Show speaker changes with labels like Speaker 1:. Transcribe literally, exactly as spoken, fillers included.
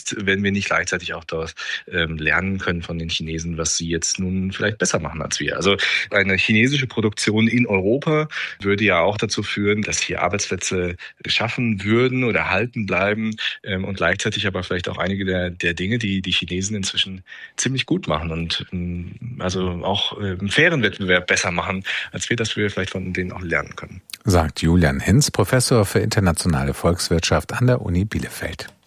Speaker 1: ist, wenn wir nicht gleichzeitig auch dort ähm, lernen können von den Chinesen, was sie jetzt nun vielleicht besser machen als wir. Also eine chinesische Produktion in Europa würde ja auch dazu führen, dass hier Arbeitsplätze geschaffen würden oder erhalten bleiben ähm, und gleichzeitig aber vielleicht auch einige der, der Dinge, die die Chinesen inzwischen ziemlich gut machen und ähm, also auch äh, einen fairen Wettbewerb besser machen, als wir, dass wir vielleicht von denen auch lernen können.
Speaker 2: Sagt Julian Hinz, Professor für internationale Volkswirtschaft an der Uni Bielefeld.